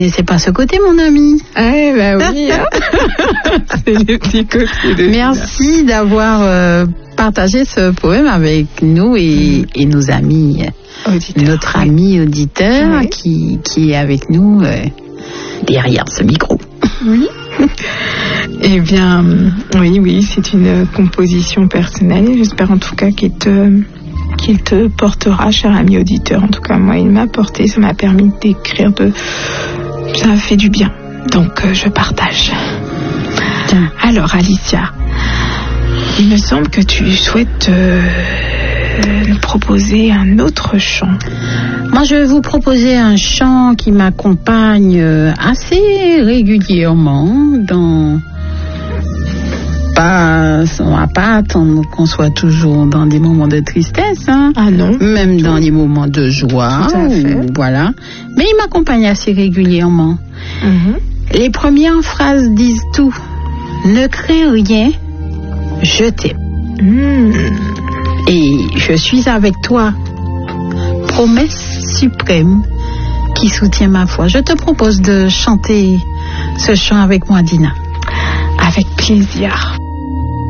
Et c'est pas ce côté, mon ami. Eh ben oui, hein. C'est les petits côtés de Merci d'avoir partagé ce poème avec nous et nos amis. Auditeur, notre ami auditeur qui est avec nous derrière ce micro. Oui. Eh bien, oui, c'est une composition personnelle. J'espère en tout cas qu'il te portera, cher ami auditeur. En tout cas, moi, il m'a porté, ça m'a permis d'écrire, ça a fait du bien. Donc, je partage. Alors, Alicia, il me semble que tu souhaites nous proposer un autre chant. Moi, je vais vous proposer un chant qui m'accompagne assez régulièrement on va pas attendre qu'on soit toujours dans des moments de tristesse, hein. Ah non. Même dans les moments de joie. Tout à fait. Voilà. Mais il m'accompagne assez régulièrement. Les premières phrases disent tout. Ne crains rien, je t'aime. Et je suis avec toi. Promesse suprême qui soutient ma foi. Je te propose de chanter ce chant avec moi, Dina. Avec plaisir.